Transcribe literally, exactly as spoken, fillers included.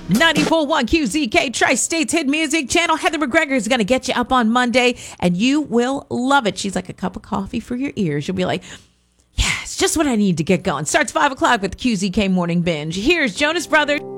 ninety-four point one Q Z K, Tri-State's hit music channel. Heather McGregor is going to get you up on Monday, and you will love it. She's like a cup of coffee for your ears. You'll be like, yeah, it's just what I need to get going. Starts five o'clock with Q Z K Morning Binge. Here's Jonas Brothers.